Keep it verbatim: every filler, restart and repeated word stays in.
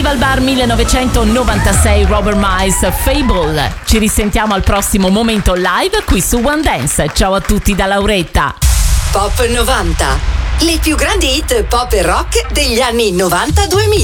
Festival Bar millenovecentonovantasei, Robert Miles, Fable. Ci risentiamo al prossimo momento live qui su One Dance. Ciao a tutti da Lauretta. Pop novanta, le più grandi hit pop e rock degli anni novanta duemila.